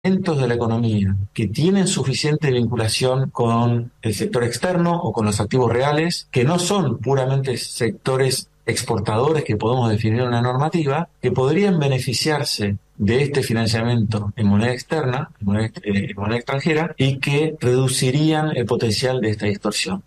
de la economía que tienen suficiente vinculación con el sector externo o con los activos reales, que no son puramente sectores exportadores que podemos definir en una normativa, que podrían beneficiarse de este financiamiento en moneda externa, en moneda extranjera, y que reducirían el potencial de esta distorsión.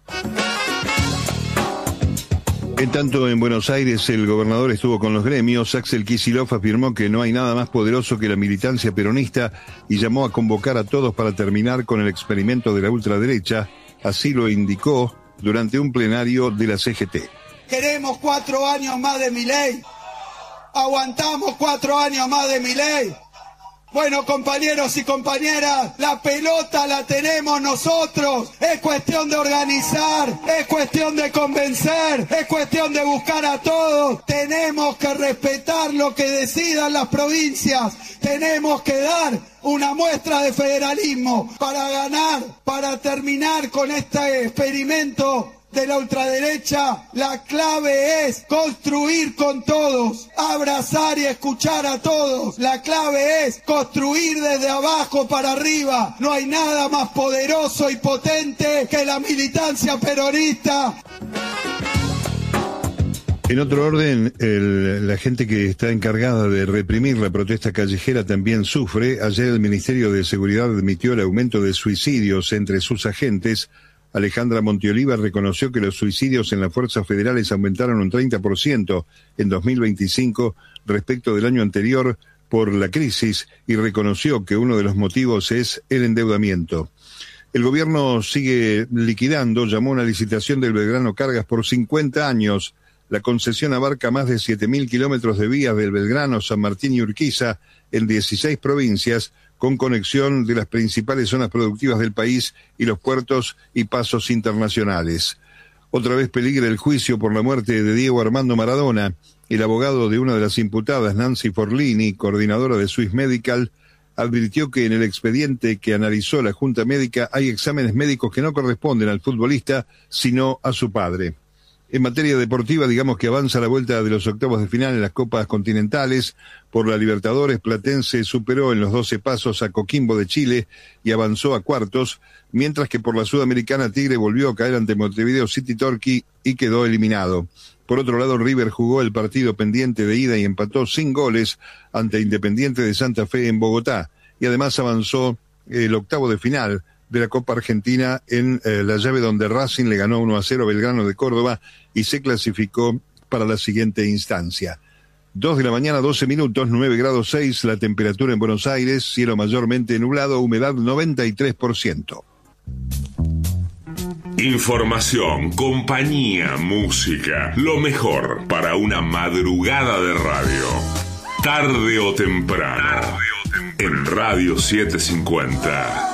En tanto, en Buenos Aires, el gobernador estuvo con los gremios. Axel Kicillof afirmó que no hay nada más poderoso que la militancia peronista y llamó a convocar a todos para terminar con el experimento de la ultraderecha. Así lo indicó durante un plenario de la CGT. Queremos 4 años más de Milei. Aguantamos 4 años más de Milei. Bueno, compañeros y compañeras, la pelota la tenemos nosotros. Es cuestión de organizar, es cuestión de convencer, es cuestión de buscar a todos. Tenemos que respetar lo que decidan las provincias. Tenemos que dar una muestra de federalismo para ganar, para terminar con este experimento de la ultraderecha. La clave es construir con todos, abrazar y escuchar a todos. La clave es construir desde abajo para arriba. No hay nada más poderoso y potente que la militancia peronista. En otro orden, la gente que está encargada de reprimir la protesta callejera también sufre. Ayer el Ministerio de Seguridad admitió el aumento de suicidios entre sus agentes. Alejandra Monteoliva reconoció que los suicidios en las fuerzas federales aumentaron un 30% en 2025 respecto del año anterior por la crisis y reconoció que uno de los motivos es el endeudamiento. El gobierno sigue liquidando, llamó a una licitación del Belgrano Cargas por 50 años. La concesión abarca más de 7.000 kilómetros de vías del Belgrano, San Martín y Urquiza en 16 provincias, con conexión de las principales zonas productivas del país y los puertos y pasos internacionales. Otra vez peligra el juicio por la muerte de Diego Armando Maradona. El abogado de una de las imputadas, Nancy Forlini, coordinadora de Swiss Medical, advirtió que en el expediente que analizó la Junta Médica hay exámenes médicos que no corresponden al futbolista, sino a su padre. En materia deportiva, digamos que avanza la vuelta de los octavos de final en las Copas Continentales. Por la Libertadores, Platense superó en los 12 pasos a Coquimbo de Chile y avanzó a cuartos, mientras que por la Sudamericana Tigre volvió a caer ante Montevideo City Torquay y quedó eliminado. Por otro lado, River jugó el partido pendiente de ida y empató sin goles ante Independiente de Santa Fe en Bogotá. Y además avanzó el octavo de final de la Copa Argentina en la llave donde Racing le ganó 1-0 a Belgrano de Córdoba y se clasificó para la siguiente instancia. 2 de la mañana, 12 minutos, 9 grados 6, la temperatura en Buenos Aires, cielo mayormente nublado, humedad 93%. Información, compañía, música, lo mejor para una madrugada de radio. Tarde o temprano, en Radio 750.